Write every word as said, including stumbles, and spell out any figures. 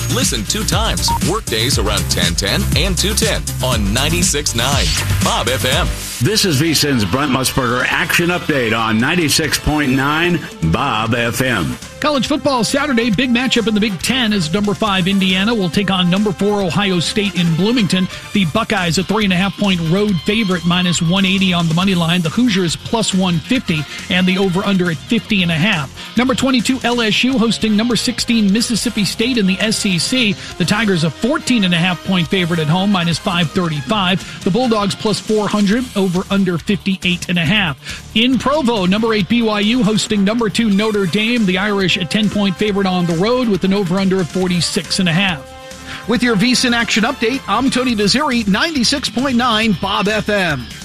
Listen two times, workdays around ten ten and two ten on ninety-six point nine Bob F M. This is VSiN's Brent Musburger Action Update on ninety-six point nine Bob F M. College football Saturday, big matchup in the Big Ten as number five Indiana will take on number four Ohio State in Bloomington. The Buckeyes a three and a half point road favorite, minus one eighty on the money line. The Hoosiers plus one fifty and the over under at fifty and a half. Number twenty-two L S U hosting number sixteen Mississippi State in the S E C. The Tigers a fourteen and a half point favorite at home, minus five thirty-five. The Bulldogs plus four hundred, over under fifty-eight and a half. In Provo, number eight B Y U hosting number two Notre Dame. The Irish a ten point favorite on the road with an over-under of forty-six and a half. With your VSiN Action Update, I'm Tony Desiri, ninety-six point nine Bob F M.